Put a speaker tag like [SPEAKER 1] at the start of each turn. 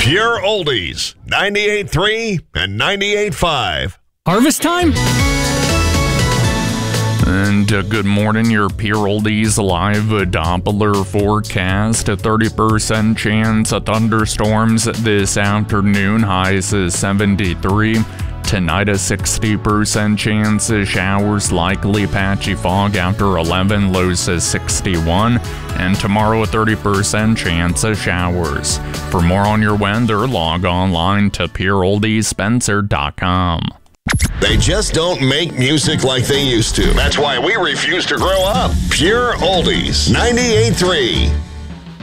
[SPEAKER 1] Pure Oldies, 98.3 and 98.5.
[SPEAKER 2] Harvest time?
[SPEAKER 3] And good morning, your Pure Oldies live Doppler forecast. A 30% chance of thunderstorms this afternoon, highs is 73. Tonight, a 60% chance of showers, likely patchy fog after 11, lows is 61. And tomorrow, a 30% chance of showers. For more on your weather, log online to pureoldiespencer.com.
[SPEAKER 1] They just don't make music like they used to. That's why we refuse to grow up. Pure Oldies, 98.3.